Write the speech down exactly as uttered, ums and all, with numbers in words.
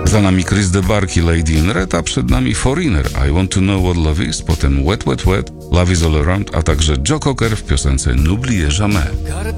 Za nami Chris de Barki, Lady in Red, a przed nami Foreigner, I Want to Know What Love Is, potem Wet Wet Wet, Love Is All Around, a także Joe Cocker w piosence N'Oubliez Jamais.